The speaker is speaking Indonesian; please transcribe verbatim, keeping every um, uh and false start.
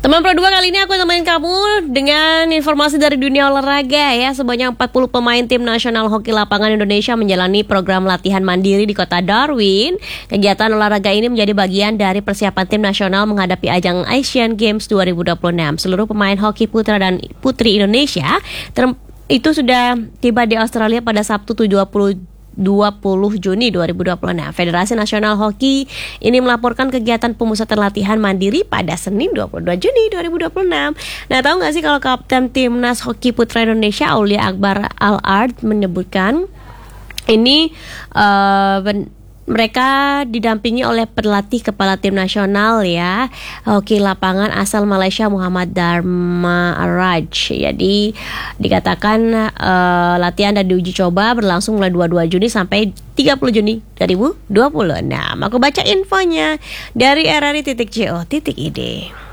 Teman Pro dua kali ini aku temenin kamu dengan informasi dari dunia olahraga ya. Sebanyak empat puluh pemain tim nasional hoki lapangan Indonesia menjalani program latihan mandiri di kota Darwin. Kegiatan olahraga ini menjadi bagian dari persiapan tim nasional menghadapi ajang Asian Games dua ribu dua puluh enam. Seluruh pemain hoki putra dan putri Indonesia ter- itu sudah tiba di Australia pada Sabtu dua puluh Juni dua ribu dua puluh enam. Federasi Nasional Hoki ini melaporkan kegiatan pemusatan latihan mandiri pada Senin dua puluh dua Juni dua ribu dua puluh enam. Nah, tahu nggak sih kalau Kapten Timnas Hoki Putra Indonesia Aulia Akbar Al-Ard menyebutkan ini uh, ben- mereka didampingi oleh pelatih kepala tim nasional ya hoki lapangan asal Malaysia Muhammad Dharma Raj. Jadi dikatakan uh, latihan dan diuji coba berlangsung mulai dua puluh dua Juni sampai tiga puluh Juni dua ribu dua puluh enam. Aku baca infonya dari r r i titik co titik i d.